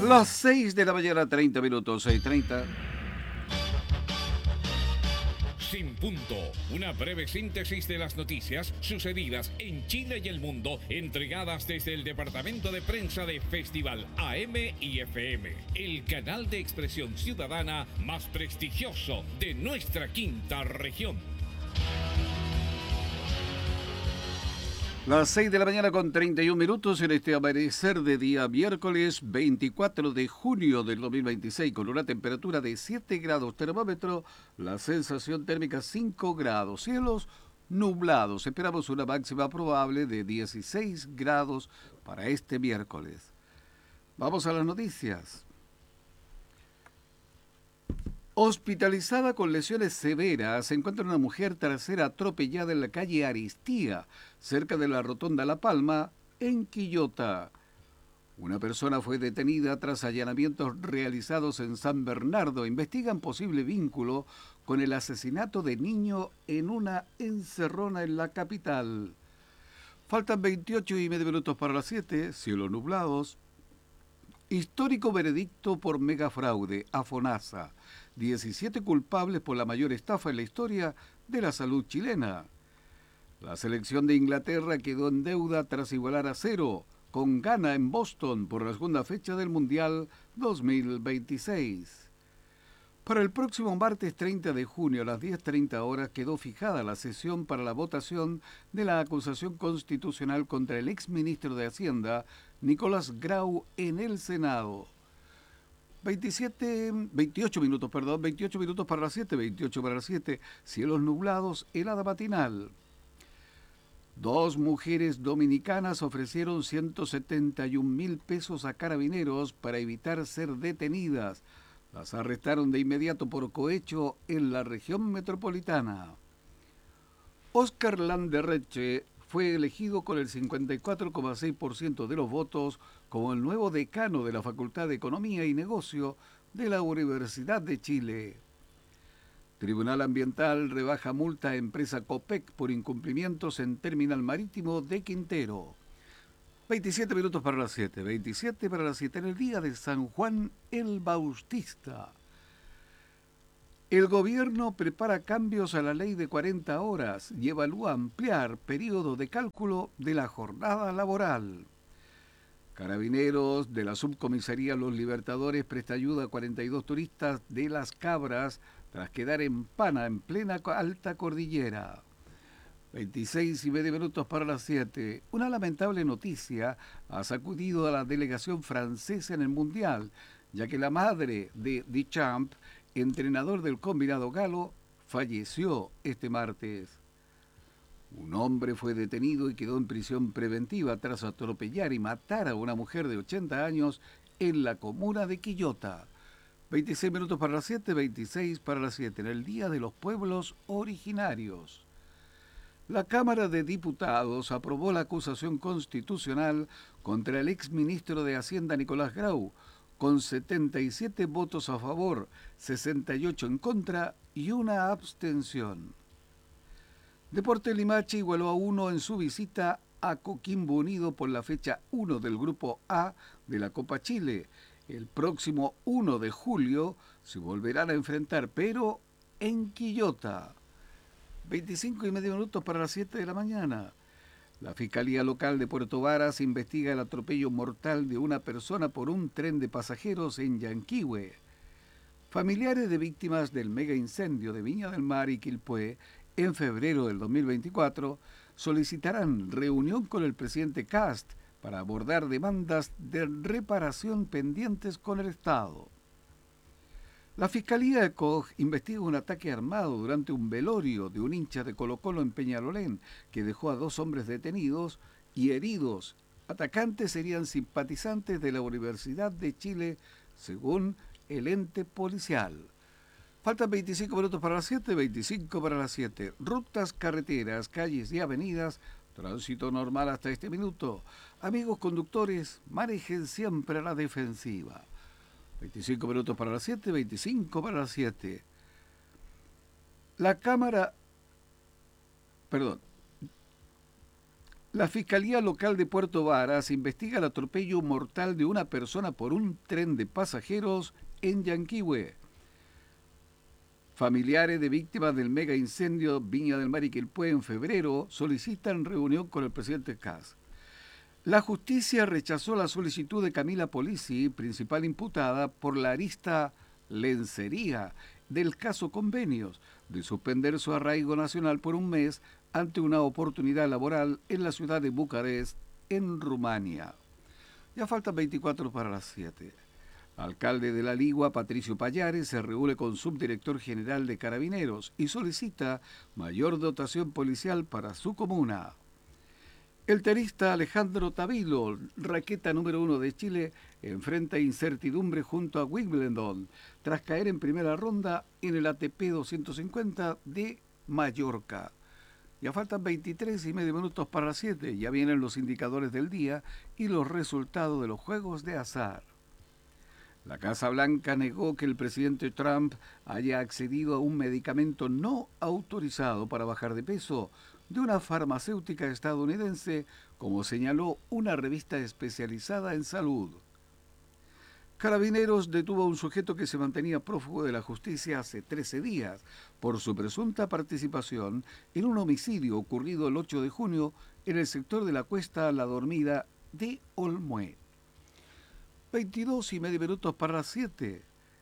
Las 6 de la mañana, 30 minutos, 6:30. Sin punto, una breve síntesis de las noticias sucedidas en Chile y el mundo, entregadas desde el departamento de prensa de Festival AM y FM, el canal de expresión ciudadana más prestigioso de nuestra quinta región. Las 6 de la mañana con 31 minutos en este amanecer de día miércoles 24 de junio del 2026 con una temperatura de 7 grados termómetro, la sensación térmica 5 grados, cielos nublados. Esperamos una máxima probable de 16 grados para este miércoles. Vamos a las noticias. Hospitalizada con lesiones severas, se encuentra una mujer tras ser atropellada en la calle Aristía, cerca de la Rotonda La Palma, en Quillota. Una persona fue detenida tras allanamientos realizados en San Bernardo. Investigan posible vínculo con el asesinato de niño en una encerrona en la capital. Faltan 28 y medio minutos para las 7, cielos nublados. Histórico veredicto por megafraude a FONASA. 17 culpables por la mayor estafa en la historia de la salud chilena. La selección de Inglaterra quedó en deuda tras igualar a 0 con Ghana en Boston por la segunda fecha del Mundial 2026. Para el próximo martes 30 de junio a las 10:30 horas quedó fijada la sesión para la votación de la acusación constitucional contra el exministro de Hacienda, Nicolás Grau, en el Senado. 28 minutos para las 7, 28 para las 7, cielos nublados, helada matinal. Dos mujeres dominicanas ofrecieron 171.000 pesos a carabineros para evitar ser detenidas. Las arrestaron de inmediato por cohecho en la región metropolitana. Óscar Landerreche fue elegido con el 54,6% de los votos como el nuevo decano de la Facultad de Economía y Negocio de la Universidad de Chile. Tribunal Ambiental rebaja multa a empresa Copec por incumplimientos en terminal marítimo de Quintero. 27 minutos para las 7, 27 para las 7 en el día de San Juan el Bautista. El gobierno prepara cambios a la ley de 40 horas y evalúa ampliar periodo de cálculo de la jornada laboral. Carabineros de la subcomisaría Los Libertadores presta ayuda a 42 turistas de Las Cabras tras quedar en pana en plena alta cordillera. 26 y medio minutos para las 7. Una lamentable noticia ha sacudido a la delegación francesa en el Mundial, ya que la madre de Deschamps, entrenador del combinado galo, falleció este martes. Un hombre fue detenido y quedó en prisión preventiva tras atropellar y matar a una mujer de 80 años en la comuna de Quillota. 26 minutos para las 7, 26 para las 7, en el Día de los Pueblos Originarios. La Cámara de Diputados aprobó la acusación constitucional contra el exministro de Hacienda Nicolás Grau, con 77 votos a favor, 68 en contra y una abstención. Deportes Limache igualó a 1 en su visita a Coquimbo Unido por la fecha 1 del Grupo A de la Copa Chile. El próximo 1 de julio se volverán a enfrentar, pero en Quillota. 25 y medio minutos para las 7 de la mañana. La Fiscalía Local de Puerto Varas investiga el atropello mortal de una persona por un tren de pasajeros en Yanquihue. Familiares de víctimas del mega incendio de Viña del Mar y Quilpué en febrero del 2024 solicitarán reunión con el presidente Kast para abordar demandas de reparación pendientes con el Estado. La Fiscalía de COG investiga un ataque armado durante un velorio de un hincha de Colo-Colo en Peñalolén, que dejó a 2 hombres detenidos y heridos. Atacantes serían simpatizantes de la Universidad de Chile, según el ente policial. Faltan 25 minutos para las 7, 25 para las 7. Rutas, carreteras, calles y avenidas, tránsito normal hasta este minuto. Amigos conductores, manejen siempre a la defensiva. 25 minutos para las 7, 25 para las 7. La Cámara, perdón, La Fiscalía Local de Puerto Varas investiga el atropello mortal de una persona por un tren de pasajeros en Yanquihue. Familiares de víctimas del mega incendio Viña del Mar y Quilpué en febrero solicitan reunión con el presidente Kast. La justicia rechazó la solicitud de Camila Polisi, principal imputada por la arista lencería del caso Convenios, de suspender su arraigo nacional por un mes ante una oportunidad laboral en la ciudad de Bucarest, en Rumania. Ya faltan 24 para las 7. Alcalde de La Ligua, Patricio Pallares, se reúne con subdirector general de Carabineros y solicita mayor dotación policial para su comuna. El tenista Alejandro Tavilo, raqueta número 1 de Chile, enfrenta incertidumbre junto a Wimbledon tras caer en primera ronda en el ATP 250 de Mallorca. Ya faltan 23 y medio minutos para las 7. Ya vienen los indicadores del día y los resultados de los juegos de azar. La Casa Blanca negó que el presidente Trump haya accedido a un medicamento no autorizado para bajar de peso de una farmacéutica estadounidense, como señaló una revista especializada en salud. Carabineros detuvo a un sujeto que se mantenía prófugo de la justicia hace 13 días por su presunta participación en un homicidio ocurrido el 8 de junio en el sector de la Cuesta La Dormida de Olmué. 22 y medio minutos para las 7.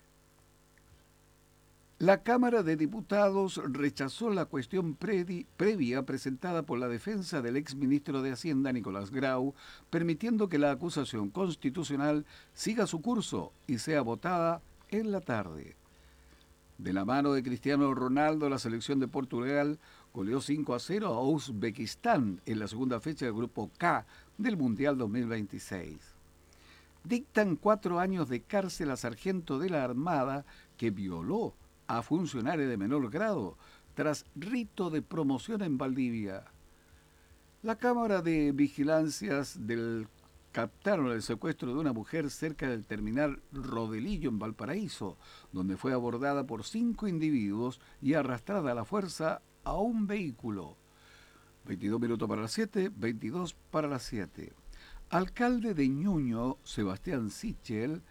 La Cámara de Diputados rechazó la cuestión previa presentada por la defensa del exministro de Hacienda, Nicolás Grau, permitiendo que la acusación constitucional siga su curso y sea votada en la tarde. De la mano de Cristiano Ronaldo, la selección de Portugal goleó 5-0 a Uzbekistán en la segunda fecha del Grupo K del Mundial 2026. Dictan 4 años de cárcel a sargento de la Armada que violó a funcionario de menor grado tras rito de promoción en Valdivia. La Cámara de Vigilancias captaron el secuestro de una mujer cerca del terminal Rodelillo en Valparaíso, donde fue abordada por 5 individuos y arrastrada a la fuerza a un vehículo. 22 minutos para las 7, 22 para las 7. Alcalde de Ñuño, Sebastián Sichel,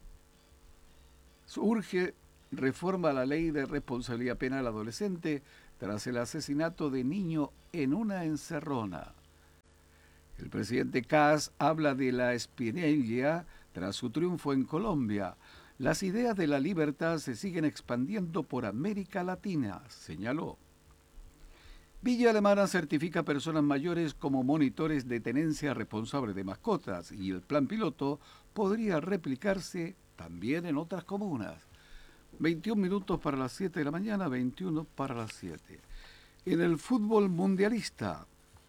urge reforma a la ley de responsabilidad penal adolescente tras el asesinato de niño en una encerrona. El presidente Kast habla de la Spinella tras su triunfo en Colombia. Las ideas de la libertad se siguen expandiendo por América Latina, señaló. Villa Alemana certifica a personas mayores como monitores de tenencia responsable de mascotas y el plan piloto podría replicarse también en otras comunas. 21 minutos para las 7 de la mañana, 21 para las 7. En el fútbol mundialista,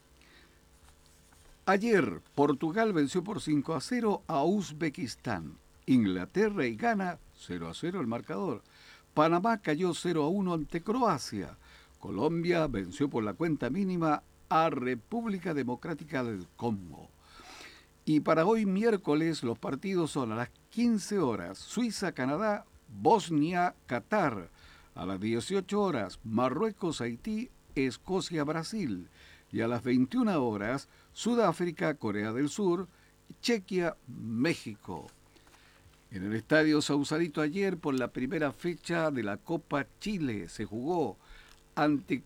ayer Portugal venció por 5-0 a Uzbekistán. Inglaterra y Ghana 0-0 el marcador. Panamá cayó 0-1 ante Croacia. Colombia venció por la cuenta mínima a República Democrática del Congo. Y para hoy miércoles los partidos son a las 15 horas Suiza-Canadá, Bosnia-Qatar. A las 18 horas Marruecos-Haití, Escocia-Brasil. Y a las 21 horas Sudáfrica-Corea del Sur, Chequia-México. En el Estadio Sausalito ayer, por la primera fecha de la Copa Chile, se jugó ante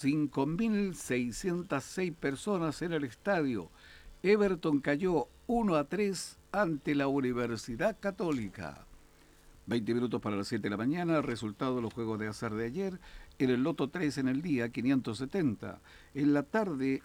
5.606 personas en el estadio. Everton cayó 1-3 ante la Universidad Católica. 20 minutos para las 7 de la mañana, resultado de los juegos de azar de ayer. En el Loto 3 en el día, 570. En la tarde,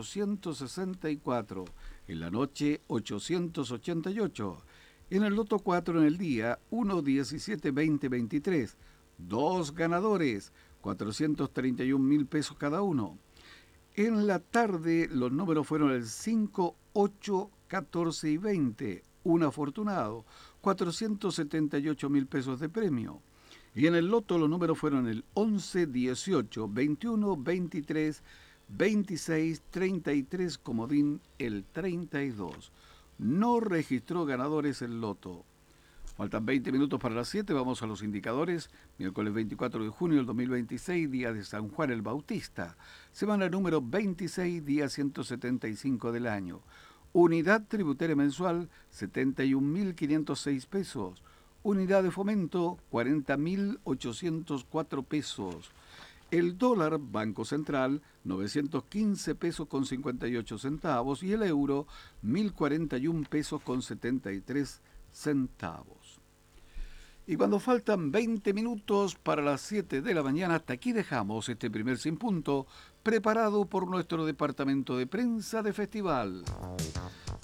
864. En la noche, 888. En el Loto 4 en el día, 1, 17, 20, 23. 2 ganadores, 431.000 pesos cada uno. En la tarde, los números fueron el 5, 8, 14 y 20. Un afortunado, 478.000 pesos de premio. Y en el loto los números fueron el 11, 18, 21, 23, 26, 33, comodín el 32. No registró ganadores el loto. Faltan 20 minutos para las 7, vamos a los indicadores. Miércoles 24 de junio del 2026, día de San Juan el Bautista. Semana número 26, día 175 del año. Unidad tributaria mensual, 71.506 pesos. Unidad de fomento, 40.804 pesos. El dólar Banco Central, 915 pesos con 58 centavos. Y el euro, 1.041 pesos con 73 centavos. Y cuando faltan 20 minutos para las 7 de la mañana, hasta aquí dejamos este primer Sin Punto, preparado por nuestro departamento de prensa de festival.